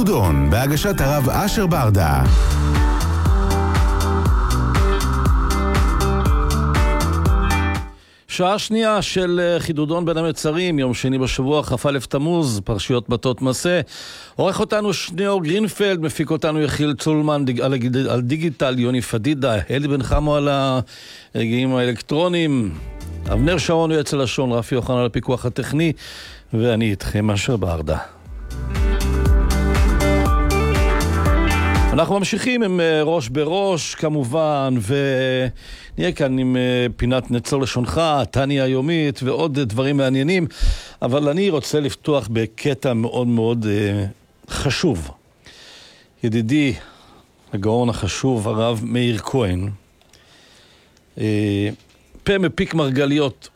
חידודון, בהגשת הרב אשר ברדה. שעה שנייה של חידודון בין המצרים, יום שני בשבוע, כ"א תמוז, פרשיות בתות מסע. עורך אותנו שניאור גרינפלד, מפיק אותנו יחיל צולמן על דיגיטל, יוני פדידה, אלי בן חמו על הרגעים האלקטרונים, אבנר שרון הוא אצל השון, רפי יוחנן על הפיקוח הטכני, ואני איתכם אשר ברדה. אנחנו ממשיכים עם ראש בראש כמובן, ונהיה כאן עם פינת נצור לשונך, טניה היומית ועוד דברים מעניינים, אבל אני רוצה לפתוח בקטע מאוד מאוד חשוב. ידידי הגאון החשוב הרב מאיר כהן, פה מפיק מרגליות,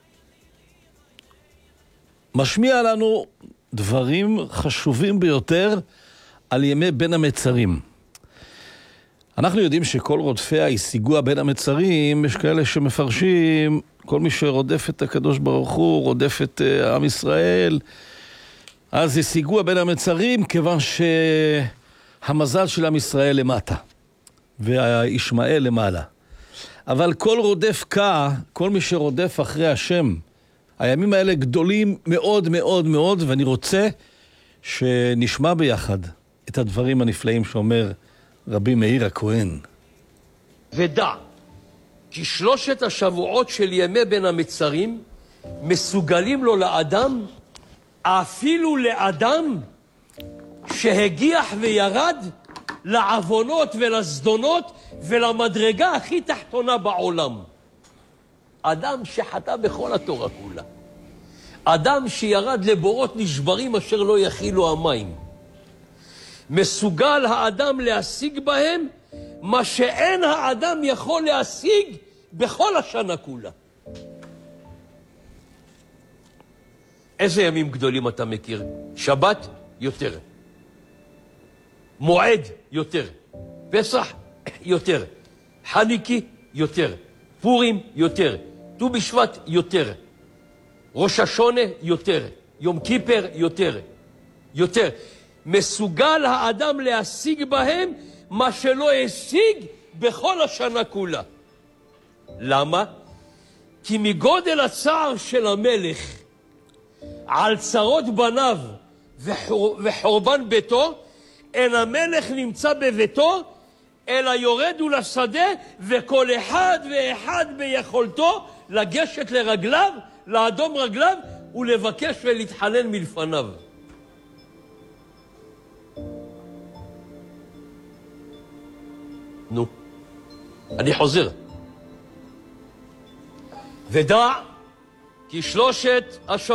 משמיע לנו דברים חשובים ביותר על ימי בין המצרים. אנחנו יודעים שכל רודפי ההיסיגוע בין המצרים, יש כאלה שמפרשים, כל מי שרודף את הקדוש ברוך הוא, רודף את עם ישראל, אז היסיגוע בין המצרים, כיוון שהמזל של עם ישראל למטה, והישמעאל למעלה. אבל כל רודף כל מי שרודף אחרי השם, הימים האלה גדולים מאוד מאוד מאוד, ואני רוצה שנשמע ביחד את הדברים הנפלאים שאומר רבי מאיר הכהן. ודע כי 3 השבועות של ימי בין המצרים מסוגלים לו לאדם, אפילו לאדם שהגיח וירד לעוונות ולזדונות ולמדרגה הכי תחתונה בעולם. אדם שחטא בכל התורה כולה, אדם שירד לבורות נשברים אשר לא יכילו המים, מסוגל האדם להשיג בהם מה שאין האדם יכול להשיג בכל השנה כולה. איזה ימים גדולים אתה מכיר? שבת יותר, מועד יותר, פסח יותר, חניקי יותר, פורים יותר, ט"ו בשבט יותר, ראש השונה יותר, יום כיפר יותר. מסוגל האדם להשיג בהם מה שלא השיג בכל השנה כולה. למה? כי מגודל הצער של המלך על צרות בניו וחורבן ביתו, אין המלך נמצא בביתו, אלא יורד הוא לשדה, וכל אחד ואחד ביכולתו לגשת לרגליו, לאדום רגליו, ולבקש ולהתחנן מלפניו. נו, אני חוזר. ודע כי 3 השבועות